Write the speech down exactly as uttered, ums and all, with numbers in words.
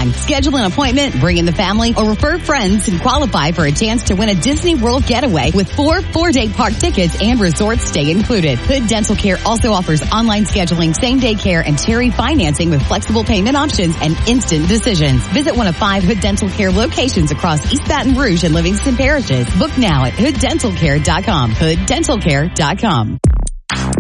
anytime. Schedule an appointment, bring in the family, or refer friends and qualify for a chance to win a Disney World getaway with four four-day park tickets and resort stay included. Hood Dental Care also offers online scheduling, same-day care, and Cherry financing with flexible payment options and instant decisions. Visit one of five Hood Dental Care locations across East Baton Rouge and Livingston parishes. Book now at hood dental care dot com. hood dental care dot com.